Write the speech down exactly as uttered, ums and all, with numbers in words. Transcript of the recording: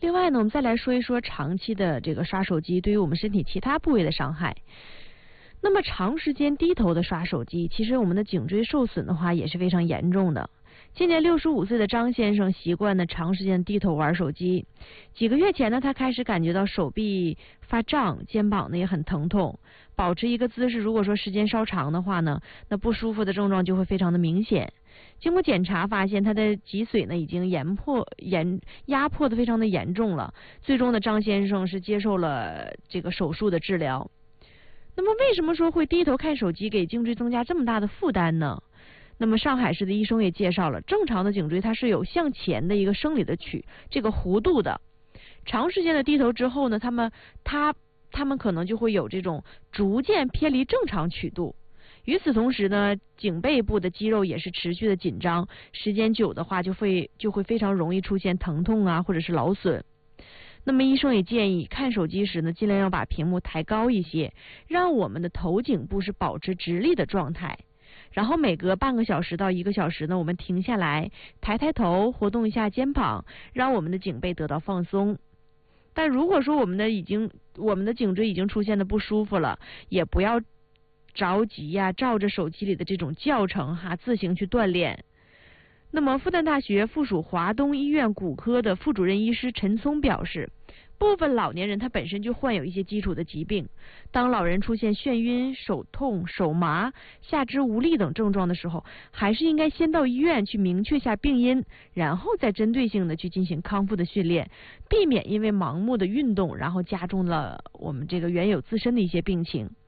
另外呢，我们再来说一说长期的这个刷手机对于我们身体其他部位的伤害。那么长时间低头的刷手机，其实我们的颈椎受损的话也是非常严重的。今年六十五岁的张先生习惯呢长时间低头玩手机，几个月前呢，他开始感觉到手臂发胀，肩膀呢也很疼痛。保持一个姿势，如果说时间稍长的话呢，那不舒服的症状就会非常的明显。经过检查发现，他的脊髓呢已经严迫严压迫的非常的严重了。最终呢，张先生是接受了这个手术的治疗。那么为什么说会低头看手机给颈椎增加这么大的负担呢？那么上海市的医生也介绍了，正常的颈椎它是有向前的一个生理的曲这个弧度的。长时间的低头之后呢，他们他他们可能就会有这种逐渐偏离正常曲度。与此同时呢，颈背部的肌肉也是持续的紧张，时间久的话就会就会非常容易出现疼痛啊，或者是劳损。那么医生也建议看手机时呢，尽量要把屏幕抬高一些，让我们的头颈部是保持直立的状态。然后每隔半个小时到一个小时呢，我们停下来，抬抬头，活动一下肩膀，让我们的颈背得到放松。但如果说我们的已经我们的颈椎已经出现的不舒服了，也不要着急呀、啊，照着手机里的这种教程哈，自行去锻炼。那么复旦大学附属华东医院骨科的副主任医师陈聪表示，部分老年人他本身就患有一些基础的疾病，当老人出现眩晕、手痛、手麻、下肢无力等症状的时候，还是应该先到医院去明确下病因，然后再针对性的去进行康复的训练，避免因为盲目的运动然后加重了我们这个原有自身的一些病情。